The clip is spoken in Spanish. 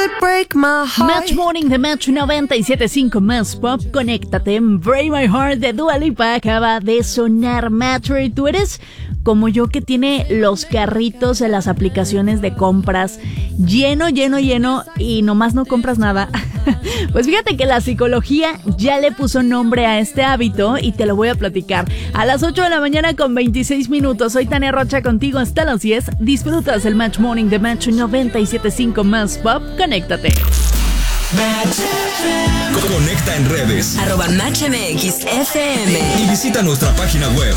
Match Morning de Match 97.5 más pop. Conéctate en Break My Heart de Dua Lipa. Acaba de sonar Match. ¿Tú eres como yo que tiene los carritos en las aplicaciones de compras lleno y nomás no compras nada? Pues fíjate que la psicología ya le puso nombre a este hábito y te lo voy a platicar. A las 8 de la mañana con 26 minutos. Soy Tania Rocha contigo hasta las 10. Disfrutas el Match Morning de Match 97.5 más pop. Conéctate. Conecta en redes @MatchMXFM y visita nuestra página web